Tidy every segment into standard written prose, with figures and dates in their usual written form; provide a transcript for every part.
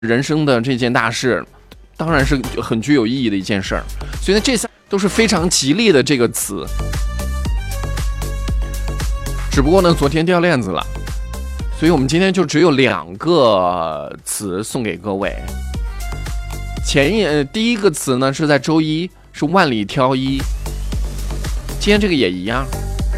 人生的这件大事，当然是很具有意义的一件事儿。所以呢，这3都是非常吉利的这个词。只不过呢，昨天掉链子了，所以我们今天就只有2个词送给各位。第一个词呢是在周一，是万里挑一。今天这个也一样，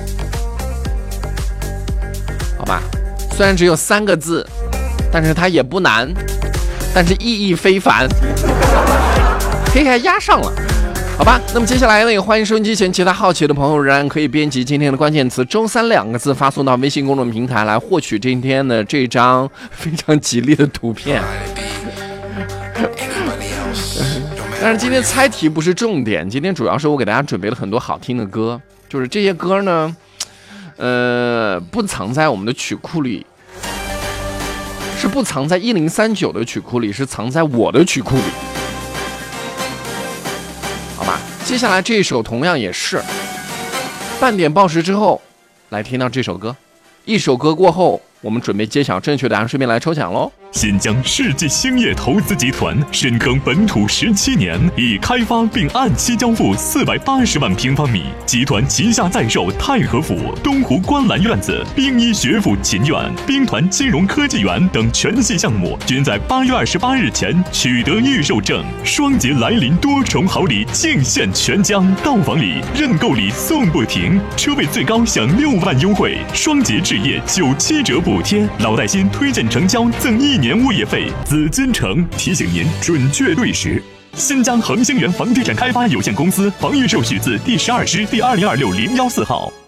好吧？虽然只有3个字，但是它也不难，但是意义非凡，嘿，还压上了。好吧，那么接下来呢，也欢迎收音机前其他好奇的朋友，仍然可以编辑今天的关键词"周三"2个字发送到微信公众平台来获取今天的这张非常吉利的图片。但是今天猜题不是重点，今天主要是我给大家准备了很多好听的歌，就是这些歌呢，不藏在我们的曲库里，是不藏在1039的曲库里，是藏在我的曲库里。接下来这一首同样也是半点报时之后来听到这首歌，一首歌过后，我们准备揭晓正确答案，顺便来抽奖喽。 新疆世纪兴业投资集团深耕本土17年，已开发并按期交付480万平方米。集团旗下在售太和府、东湖观澜院子、兵医学府秦院、兵团金融科技园等全系项目，均在8月28日前取得预售证。双节来临，多重好礼尽现全疆，到访礼、认购礼送不停，车位最高享6万优惠，双节置业97折补贴，老带新推荐成交赠1年物业费。紫金城提醒您准确对时。新疆恒星源房地产开发有限公司房预售许字第12支第2026-014号。